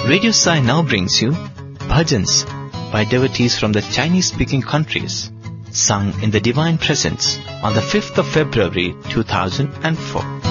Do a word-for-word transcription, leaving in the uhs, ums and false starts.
Radio Sai now brings you bhajans by devotees from the Chinese-speaking countries, sung in the Divine Presence on the fifth of February two thousand four.